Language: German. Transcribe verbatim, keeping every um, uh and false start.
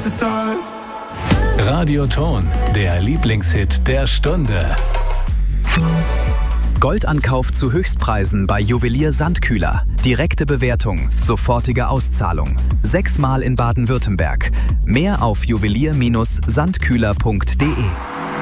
zweiter Tag. Radioton, der Lieblingshit der Stunde. Goldankauf zu Höchstpreisen bei Juwelier Sandkühler. Direkte Bewertung, sofortige Auszahlung. Sechsmal in Baden-Württemberg. Mehr auf juwelier Bindestrich sandkühler punkt de.